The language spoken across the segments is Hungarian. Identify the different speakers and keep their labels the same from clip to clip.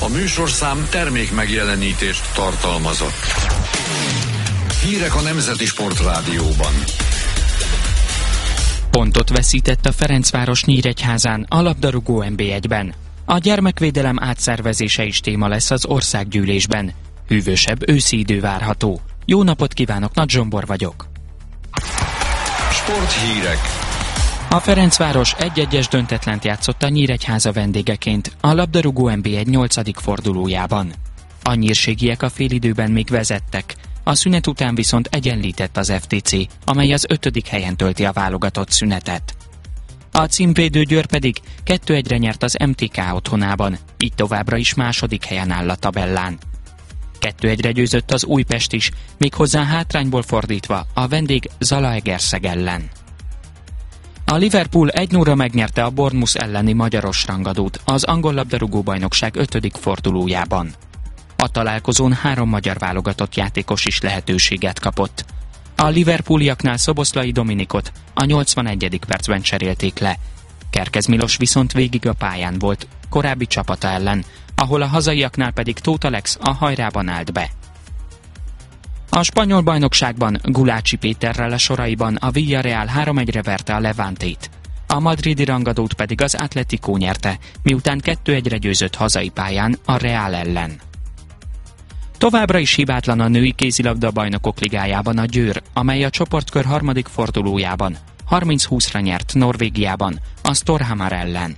Speaker 1: A műsorszám termék megjelenítést tartalmazott. Hírek a Nemzeti Sportrádióban.
Speaker 2: Pontot veszített a Ferencváros Nyíregyházán a labdarúgó NB1-ben. A gyermekvédelem átszervezése is téma lesz az országgyűlésben. Hűvösebb őszi idő várható. Jó napot kívánok, Nagy Zsombor vagyok.
Speaker 1: Sporthírek.
Speaker 2: A Ferencváros 1-1-es döntetlent játszott a Nyíregyháza vendégeként a labdarúgó NB1 8. fordulójában. A nyírségiek a félidőben még vezettek, a szünet után viszont egyenlített az FTC, amely az 5. helyen tölti a válogatott szünetet. A címvédő Győr pedig 2-1-re nyert az MTK otthonában, így továbbra is második helyen áll a tabellán. 2-1-re győzött az Újpest is, méghozzá hátrányból fordítva a vendég Zalaegerszeg ellen. A Liverpool 1-0-ra megnyerte a Bournemouth elleni magyaros rangadót az angol labdarúgó-bajnokság 5. fordulójában. A találkozón 3 magyar válogatott játékos is lehetőséget kapott. A liverpooliaknál Szoboszlai Dominikot a 81. percben cserélték le. Kerkez Milos viszont végig a pályán volt korábbi csapata ellen, ahol a hazaiaknál pedig Tóth Alex a hajrában állt be. A spanyol bajnokságban Gulácsi Péterrel a soraiban a Villarreal 3-1-re verte a Levantét. A madridi rangadót pedig az Atletico nyerte, miután 2-1-re győzött hazai pályán a Real ellen. Továbbra is hibátlan a női kézilabda bajnokok ligájában a Győr, amely a csoportkör 3. fordulójában 30-20-ra nyert Norvégiában a Storhamar ellen.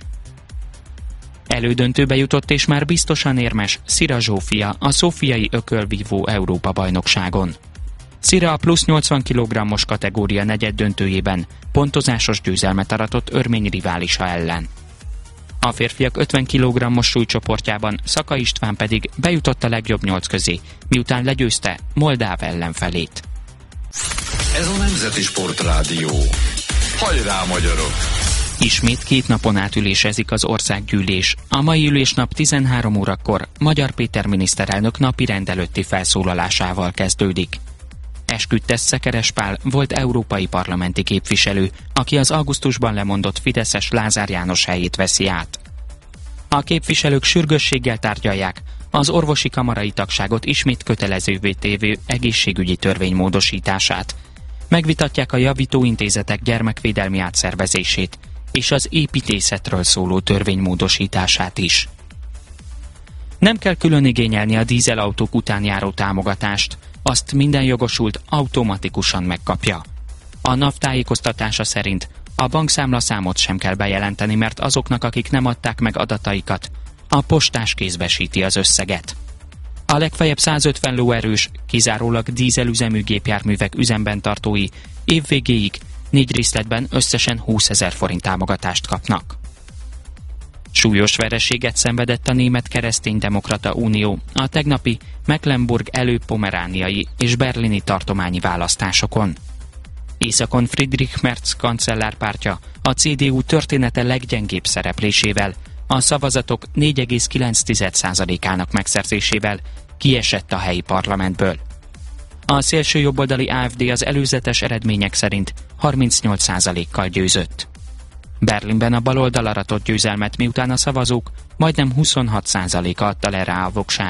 Speaker 2: Elődöntőbe jutott és már biztosan érmes Szira Zsófia a szófiai ökölvívó Európa-bajnokságon. Szira a plusz 80 kg-os kategória negyeddöntőjében pontozásos győzelmet aratott örmény riválisa ellen. A férfiak 50 kg-os súlycsoportjában Szaka István pedig bejutott a legjobb 8 közé, miután legyőzte Moldáv ellenfelét.
Speaker 1: Ez a Nemzeti Sportrádió. Hajrá, magyarok!
Speaker 2: Ismét 2 napon át ülésezik az országgyűlés. A mai ülésnap 13 órakor Magyar Péter miniszterelnök napi rend előtti felszólalásával kezdődik. Esküdtes Szekeres Pál volt európai parlamenti képviselő, aki az augusztusban lemondott fideszes Lázár János helyét veszi át. A képviselők sürgősséggel tárgyalják az orvosi kamarai tagságot ismét kötelezővé tévő egészségügyi törvény módosítását. Megvitatják a javítóintézetek gyermekvédelmi átszervezését és az építészetről szóló törvény módosítását is. Nem kell külön igényelni a dízelautók után járó támogatást, azt minden jogosult automatikusan megkapja. A NAV tájékoztatása szerint a bankszámlaszámot sem kell bejelenteni, mert azoknak, akik nem adták meg adataikat, a postás kézbesíti az összeget. A legfeljebb 150 lóerős, kizárólag dízelüzemű gépjárművek üzemben tartói évvégéig 4 részletben összesen 20 000 forint támogatást kapnak. Súlyos vereséget szenvedett a Német Kereszténydemokrata Unió a tegnapi Mecklenburg-előpomerániai és berlini tartományi választásokon. Északon Friedrich Merz kancellárpártja a CDU története leggyengébb szereplésével, a szavazatok 4,9%-ának megszerzésével kiesett a helyi parlamentből. A szélső jobboldali AfD az előzetes eredmények szerint 38%-kal győzött. Berlinben a baloldal aratott győzelmet, miután a szavazók majdnem 26%-a adta le rá a voksát.